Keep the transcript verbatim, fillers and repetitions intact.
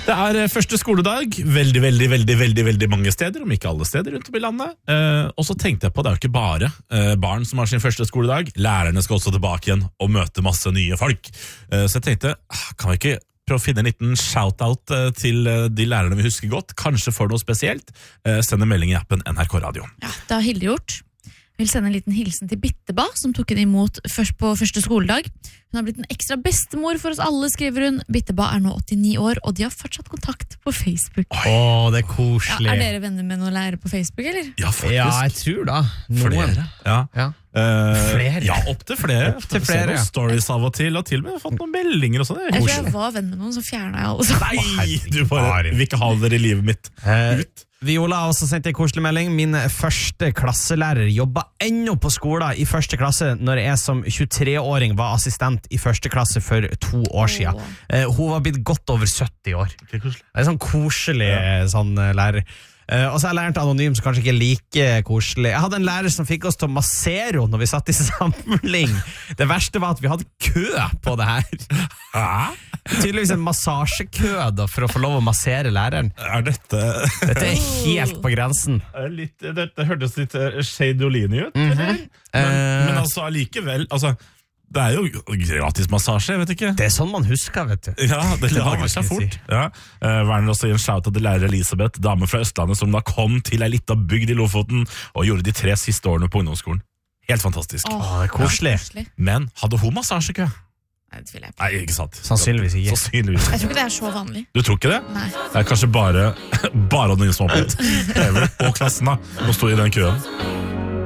Det er første skoledag, veldig, veldig, veldig, veldig, veldig mange steder, om ikke alle steder rundt om i landet. Eh, og så tenkte jeg på, det er jo ikke bare eh, barn som har sin første skoledag, lærerne skal også tilbake igjen og møte masse nye folk. Eh, så jeg tenkte, kan vi ikke prøve å finne en liten shout-out eh, til de lærerne vi husker godt, kanskje for noe spesielt, eh, send en melding i appen N R K Radio. Ja, det har Hilde gjort. Jeg vil sende en liten hilsen til Bitteba, som tok henne imot først på første skoledag. Hun har blitt en ekstra bestemor for oss alle, skriver hun. Bitteba er nå åttini år, og de har fortsatt kontakt på Facebook. Åh, det er koselig. Ja, er dere venner med noen lærere på Facebook, eller? Ja, faktisk. Ja, jeg tror da. Noen. Flere. Ja. Ja. Eh, Flere? Ja, opp til flere. Opp til flere, ja. ja. Stories av og til, og til og med fått noen meldinger og sånn. Det er Jeg tror koselig. jeg var venn med noen, så fjernet jeg alle sammen. Nei, du bare vil ikke ha dere i livet mitt. Eh, Ut. Viola har også sendt en koselig melding. Min første klasselærer jobba ennå på skolen i første klasse når jeg som tjuetre-åring var assistent i første klasse for to år siden. Åh. Eh, hun var blitt godt over sytti år. Det er koselig. Det er sånn koselig sånn eh, lærer. Eh, og så har jeg lært anonym, som kanskje ikke er like koselig. Jeg hadde en lærer som fikk oss til å massere henne når vi satt i samling. Det verste var at vi hadde kø på det her. Hæ? Tydeligvis en massasjekø da, for å få lov å massere læreren. Er dette... Dette er helt på grensen. Er litt, dette hørtes litt uh, Shadolini ut, eller? Men, Eh. men altså, allikevel, altså, det er jo gratis massasje, jeg vet ikke. Det er sånn man husker, vet du. Ja, det Det var lager seg vanskelig å fort. Ja. Uh, Werner også i en shout til lærer Elisabeth, dame fra Østlandet, som da kom til ei lita bygd i Lofoten og gjorde de tre siste årene på ungdomsskolen. Helt fantastisk. Åh, Åh, det er koselig. koselig. Men hadde hun massasjekø? Nei, det tviler jeg på. Nei, ikke sant. Sannsynligvis ikke. Sannsynligvis. Jeg tror ikke det er så vanlig. Du tror ikke det? Nei. Det er kanskje bare, bare noen som har opplevd. Elever og klassen da, må stå i den køen.